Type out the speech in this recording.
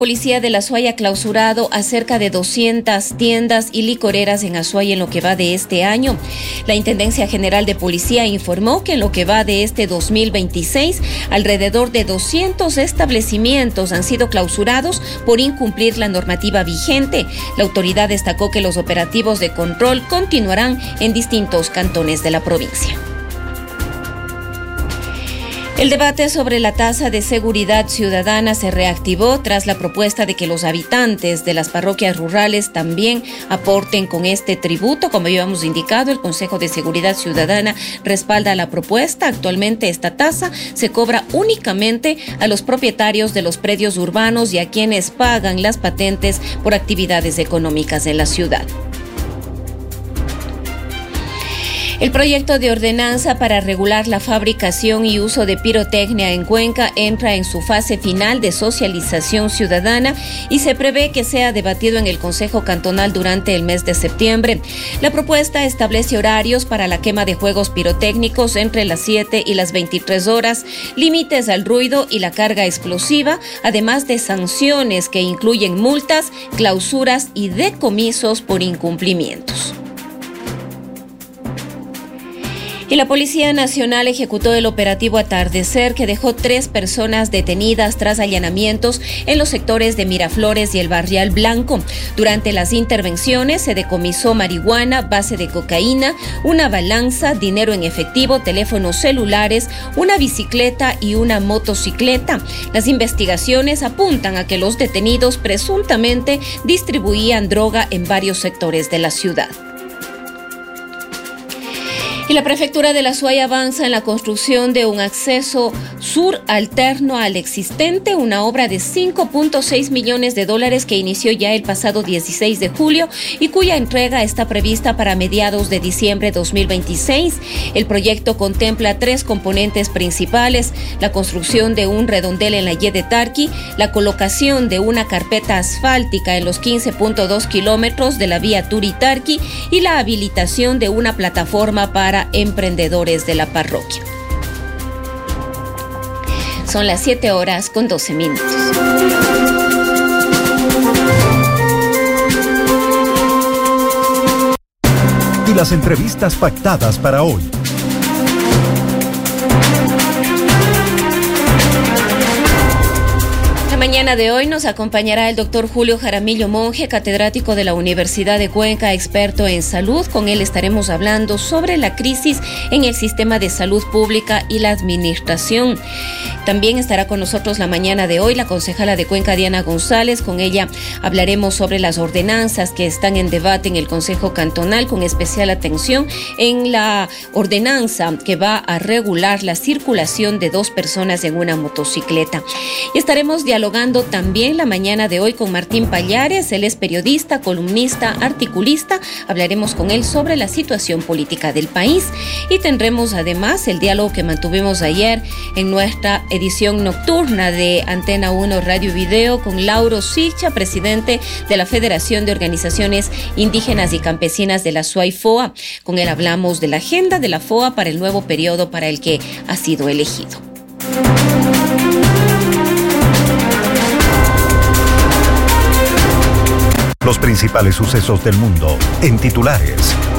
Policía de Azuay ha clausurado a cerca de 200 tiendas y licoreras en Azuay en lo que va de este año. La Intendencia General de Policía informó que en lo que va de este 2026, alrededor de 200 establecimientos han sido clausurados por incumplir la normativa vigente. La autoridad destacó que los operativos de control continuarán en distintos cantones de la provincia. El debate sobre la tasa de seguridad ciudadana se reactivó tras la propuesta de que los habitantes de las parroquias rurales también aporten con este tributo. Como habíamos indicado, el Consejo de Seguridad Ciudadana respalda la propuesta. Actualmente esta tasa se cobra únicamente a los propietarios de los predios urbanos y a quienes pagan las patentes por actividades económicas en la ciudad. El proyecto de ordenanza para regular la fabricación y uso de pirotecnia en Cuenca entra en su fase final de socialización ciudadana y se prevé que sea debatido en el Consejo Cantonal durante el mes de septiembre. La propuesta establece horarios para la quema de juegos pirotécnicos entre las 7 y las 23 horas, límites al ruido y la carga explosiva, además de sanciones que incluyen multas, clausuras y decomisos por incumplimientos. Y la Policía Nacional ejecutó el operativo Atardecer, que dejó 3 personas detenidas tras allanamientos en los sectores de Miraflores y el Barrial Blanco. Durante las intervenciones se decomisó marihuana, base de cocaína, una balanza, dinero en efectivo, teléfonos celulares, una bicicleta y una motocicleta. Las investigaciones apuntan a que los detenidos presuntamente distribuían droga en varios sectores de la ciudad. Y la Prefectura de Azuay avanza en la construcción de un acceso sur alterno al existente, una obra de $5.6 millones que inició ya el pasado 16 de julio y cuya entrega está prevista para mediados de diciembre de 2026. El proyecto contempla 3 componentes principales: la construcción de un redondel en la Y de Tarqui, la colocación de una carpeta asfáltica en los 15.2 kilómetros de la vía Turi-Tarqui y la habilitación de una plataforma para emprendedores de la parroquia. Son las 7:12 Y las entrevistas pactadas para hoy. Mañana de hoy nos acompañará el doctor Julio Jaramillo Monge, catedrático de la Universidad de Cuenca, experto en salud. Con él estaremos hablando sobre la crisis en el sistema de salud pública y la administración. También estará con nosotros la mañana de hoy la concejala de Cuenca, Diana González. Con ella hablaremos sobre las ordenanzas que están en debate en el Consejo Cantonal, con especial atención en la ordenanza que va a regular la circulación de 2 personas en una motocicleta. Y estaremos dialogando también la mañana de hoy con Martín Pallares. Él es periodista, columnista, articulista. Hablaremos con él sobre la situación política del país y tendremos además el diálogo que mantuvimos ayer en nuestra edición nocturna de Antena 1 Radio Video con Lauro Sicha, presidente de la Federación de Organizaciones Indígenas y Campesinas de la Azuay FOA. Con él hablamos de la agenda de la FOA para el nuevo periodo para el que ha sido elegido. Los principales sucesos del mundo en titulares.